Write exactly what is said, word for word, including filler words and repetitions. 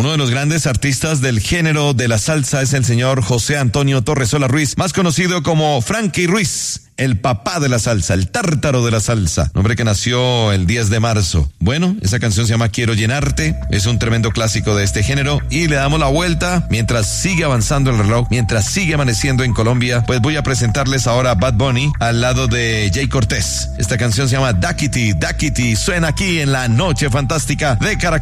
Uno de los grandes artistas del género de la salsa es el señor José Antonio Torresola Ruiz, más conocido como Frankie Ruiz, el papá de la salsa, el tártaro de la salsa, nombre que nació el diez de marzo. Bueno, esa canción se llama Quiero Llenarte, es un tremendo clásico de este género y le damos la vuelta mientras sigue avanzando el reloj, mientras sigue amaneciendo en Colombia. Pues voy a presentarles ahora a Bad Bunny al lado de Jay Cortés. Esta canción se llama Daquiti, Daquiti, suena aquí en la Noche Fantástica de Caracol.